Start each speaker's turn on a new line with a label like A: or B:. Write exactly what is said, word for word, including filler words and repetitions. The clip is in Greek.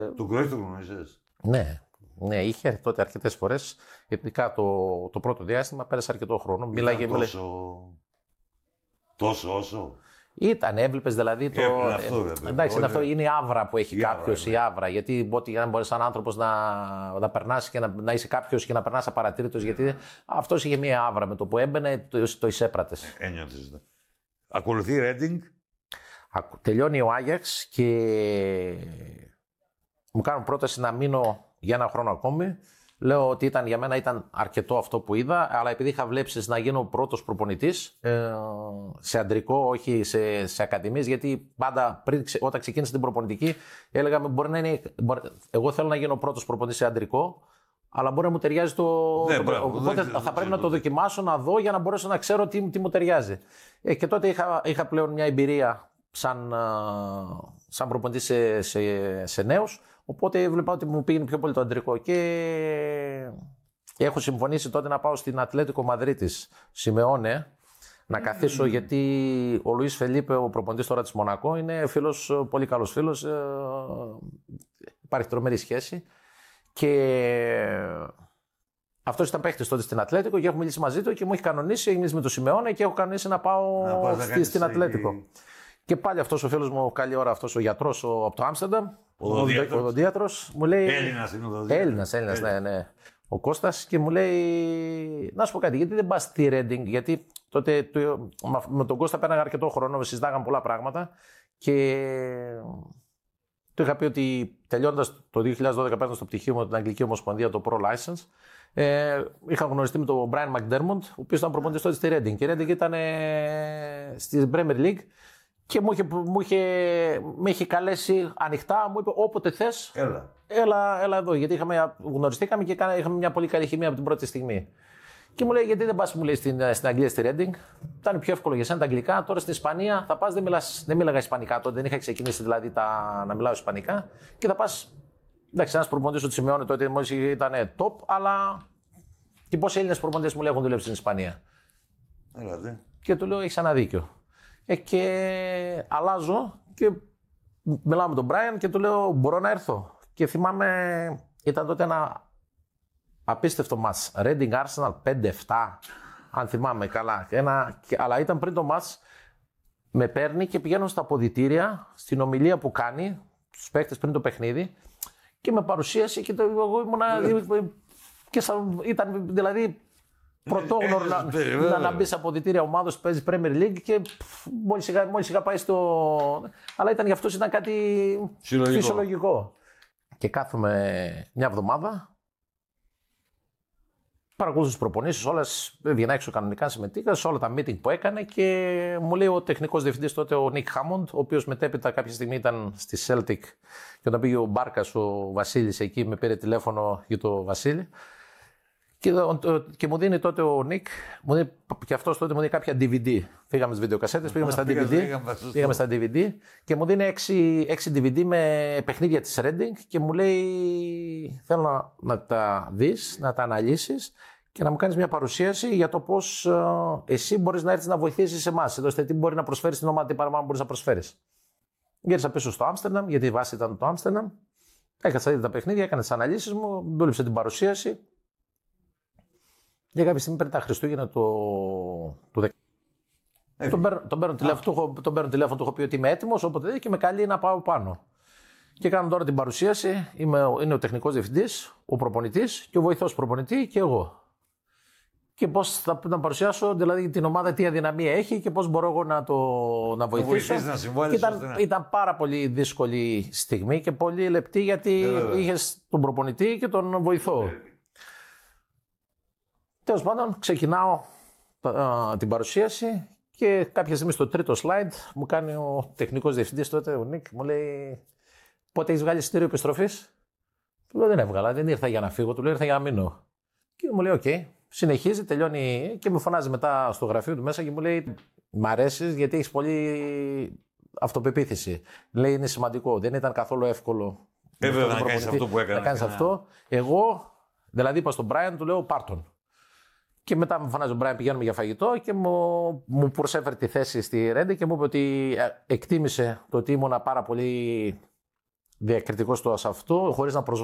A: Τον Κρόιφ τον γνώρισες?
B: Ναι, ναι, είχε τότε αρκετές φορές. Ειδικά το, το πρώτο διάστημα πέρασε αρκετό χρόνο. Μίλαγε,
A: τόσο... τόσο όσο.
B: Ήταν, έβλεπες δηλαδή το.
A: Έπρεπε αυτό, βέβαια.
B: Εντάξει, είναι, αυτό, είναι η άβρα που έχει κάποιο, η
A: άβρα.
B: άβρα. Γιατί μπορεί να μπορεί σαν άνθρωπο να, να περνάς και να, να είσαι κάποιο και να περνάς απαρατήρητος. Γιατί αυτό είχε μία άβρα. Με το που έμπαινε, το, το εισέπρατες.
A: Ένιωθες. Ακολουθεί η Ρέντινγκ.
B: Τελειώνει ο Άγιαξ και μου κάνουν πρόταση να μείνω για ένα χρόνο ακόμη. Λέω ότι ήταν, για μένα ήταν αρκετό αυτό που είδα, αλλά επειδή είχα βλέψεις να γίνω πρώτος προπονητής ε, σε αντρικό, όχι σε, σε ακαδημίες, γιατί πάντα πριν, όταν ξεκίνησα την προπονητική έλεγα μπορεί να είναι, μπορεί, εγώ θέλω να γίνω πρώτος προπονητής σε αντρικό, αλλά μπορεί να μου ταιριάζει το.
A: Ναι,
B: το
A: μπράβο,
B: οπότε
A: δεν,
B: θα πρέπει να το δοκιμάσω, να δω για να μπορέσω να ξέρω τι, τι μου ταιριάζει. Ε, και τότε είχα, είχα πλέον μια εμπειρία σαν, σαν προπονητής σε, σε, σε νέους. Οπότε έβλεπα ότι μου πήγαινε πιο πολύ το αντρικό και έχω συμφωνήσει τότε να πάω στην Ατλέτικο Μαδρίτης Σιμεώνε να καθίσω, mm. γιατί ο Λουίς Φελίπε, ο προπονητής τώρα της Μονακό, είναι φίλος, πολύ καλός φίλος, ε, υπάρχει τρομερή σχέση και αυτός ήταν παίχτης τότε στην Ατλέτικο και έχω μιλήσει μαζί του και μου έχει κανονίσει, έχει μιλήσει με το Σιμεώνε και έχω κανονίσει να πάω να στη, στην Ατλέτικο. Και πάλι αυτός ο φίλος μου, καλή ώρα, αυτός ο γιατρός ο, από το Άμστερνταμ, ο οδοντίατρος, μου λέει.
A: Έλληνας είναι ο οδοντίατρος.
B: Έλληνας, Έλληνας, ναι, ναι. Ο Κώστας και μου λέει, να σου πω κάτι, γιατί δεν πας στη Ρέντινγκ, γιατί τότε το, με τον Κώστα πέραγα αρκετό χρόνο, συζητάγαμε πολλά πράγματα και του είχα πει ότι τελειώνοντας το δύο χιλιάδες δώδεκα παίρνοντας το πτυχίο μου με την Αγγλική Ομοσπονδία, το Pro License, ε, είχα γνωριστεί με τον Brian McDermott, ο οποίος ήταν προπονητής τότε στη Ρέντινγκ και η Ρέντινγκ ήταν ε, στη Premier League. Και μου είχε, μου είχε, με είχε καλέσει ανοιχτά, μου είπε όποτε θες,
A: έλα.
B: Έλα, έλα εδώ. Γιατί είχαμε, γνωριστήκαμε και είχαμε μια πολύ καλή χημεία από την πρώτη στιγμή. Και μου λέει, γιατί δεν πας, μου λέει, στην, στην Αγγλία, στη Ρέντινγκ. Ήταν πιο εύκολο για σένα τα αγγλικά. Τώρα στην Ισπανία θα πας, δεν, μιλάς, δεν μίλαγα ισπανικά τότε, δεν είχα ξεκινήσει δηλαδή τα, να μιλάω ισπανικά. Και θα πας, εντάξει, ένας προπονητής του Σιμεώνε τότε μόλις ήταν top, αλλά και πόσοι Έλληνες προπονητές μου λέει έχουν δουλέψει στην Ισπανία.
A: Έλα, δε.
B: Και του λέω, έχεις ένα δίκιο. Ε, και αλλάζω και μιλάω με τον Brian και του λέω μπορώ να έρθω. Και θυμάμαι, ήταν τότε ένα απίστευτο μάτς. Reading Arsenal πέντε επτά, αν θυμάμαι καλά. Ένα, αλλά ήταν πριν το μάτς, με παίρνει και πηγαίνω στα αποδυτήρια, στην ομιλία που κάνει, στους παίκτες πριν το παιχνίδι και με παρουσίασε και το, εγώ ήμουνα, και σαν, ήταν δηλαδή πρωτόγνωρο να, να, να μπει σε αποδυτήρια ομάδος που παίζει Premier League και μόλις είχα, μόλις είχα πάει στο. Αλλά ήταν για αυτός ήταν κάτι
A: φυσιολογικό.
B: φυσιολογικό. Και κάθομαι μια εβδομάδα, παρακολούθησα τις προπονήσεις, όλες έβγαινα έξω κανονικά, συμμετείχα σε όλα τα meeting που έκανε και μου λέει ο τεχνικός διευθυντής τότε, ο Nick Hammond, ο οποίος μετέπειτα κάποια στιγμή ήταν στη Celtic και όταν πήγε ο Μπάρκας, ο Βασίλης εκεί, με πήρε τηλέφωνο για το Βασίλη. Και, και μου δίνει τότε ο Νίκ, μου δίνει, και αυτός τότε μου δίνει κάποια ντι βι ντι. Φύγαμε στις βιντεοκασέτες, πήγαμε στα ντι βι ντι, πήγαμε στα ντι βι ντι και μου δίνει έξι ντι βι ντι με παιχνίδια της Reading και μου λέει θέλω να, να τα δεις, να τα αναλύσεις και να μου κάνεις μια παρουσίαση για το πώς uh, εσύ μπορείς να έρθεις να βοηθήσεις εμάς. Εδώ τι μπορεί να προσφέρεις στην ομάδα, τι παραπάνω μπορείς να προσφέρεις. Γύρισα πίσω στο Άμστερνταμ, γιατί η βάση ήταν το Άμστερνταμ. Έκατσα ήδη τα παιχνίδια, έκανα τις αναλύσεις μου, δούλεψε την παρουσίαση. Για κάποια στιγμή πριν τα Χριστούγεννα το, το ε, τον παίρνω, τον παίρνω τηλέφωνο, τον παίρνω τηλέφωνο, του έχω πει ότι είμαι έτοιμος, όποτε και με καλεί να πάω πάνω. Και κάνω τώρα την παρουσίαση, είμαι, είναι ο τεχνικός διευθυντής, ο προπονητής και ο βοηθός προπονητή και εγώ. Και πώς θα να παρουσιάσω δηλαδή την ομάδα, τι αδυναμία έχει και πώς μπορώ εγώ να το να βοηθήσω.
A: Να
B: ήταν, ήταν πάρα πολύ δύσκολη στιγμή και πολύ λεπτή γιατί ε, είχες τον προπονητή και τον βοηθό. Ε. Τέλος πάντων, ξεκινάω α, την παρουσίαση και κάποια στιγμή στο τρίτο slide μου κάνει ο τεχνικός διευθυντής τότε, ο Νίκ, μου λέει πότε έχεις βγάλει εισιτήριο επιστροφής. Του λέω δεν έβγαλα, δεν ήρθα για να φύγω, του λέω ήρθα για να μείνω. Και μου λέει οκ, okay. Συνεχίζει, τελειώνει και με φωνάζει μετά στο γραφείο του μέσα και μου λέει μ' αρέσεις γιατί έχεις πολύ αυτοπεποίθηση. Λέει είναι σημαντικό, δεν ήταν καθόλου εύκολο.
A: Βέβαια να κάνεις αυτό που έκανα.
B: Να κάνεις αυτό. Εγώ, δηλαδή είπα στον Brian, του λέω πάρτον. Και μετά μου φωνάζει ο Μπράιν, πηγαίνουμε για φαγητό και μου, μου προσέφερε τη θέση στη Ρέντε και μου είπε ότι εκτίμησε το ότι ήμουνα πάρα πολύ διακριτικό στο σε αυτό, χωρίς να προσβάλλει